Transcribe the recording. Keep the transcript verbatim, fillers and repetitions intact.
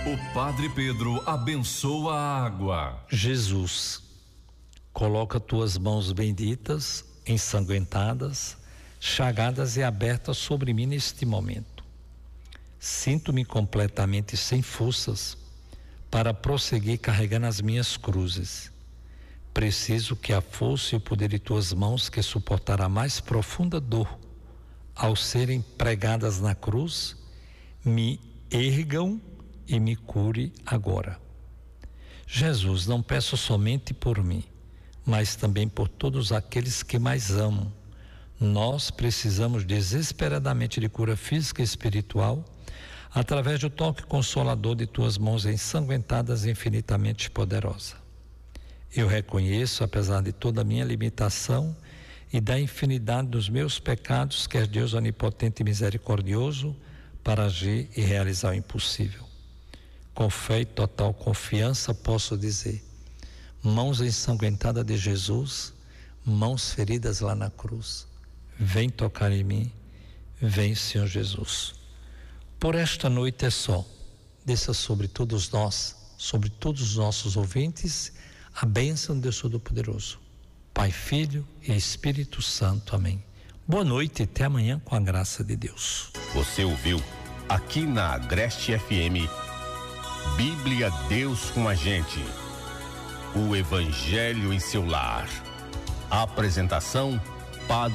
O Padre Pedro abençoa a água. Jesus, coloca tuas mãos benditas, ensanguentadas, chagadas e abertas sobre mim neste momento. Sinto-me completamente sem forças para prosseguir carregando as minhas cruzes. Preciso que a força e o poder de tuas mãos, que suportará a mais profunda dor ao serem pregadas na cruz, me ergam e me cure agora. Jesus, não peço somente por mim, mas também por todos aqueles que mais amo. Nós precisamos desesperadamente de cura física e espiritual, através do toque consolador de tuas mãos ensanguentadas e infinitamente poderosa. Eu reconheço, apesar de toda a minha limitação e da infinidade dos meus pecados, que és Deus onipotente e misericordioso para agir e realizar o impossível. Com fé e total confiança posso dizer: mãos ensanguentadas de Jesus, mãos feridas lá na cruz, vem tocar em mim, vem, Senhor Jesus. Por esta noite é só, desça sobre todos nós, sobre todos os nossos ouvintes, a bênção de Deus Todo-Poderoso, Pai, Filho e Espírito Santo. Amém. Boa noite e até amanhã com a graça de Deus. Você ouviu aqui na Agreste F M, Bíblia Deus com a gente, o Evangelho em seu lar. A apresentação: Padre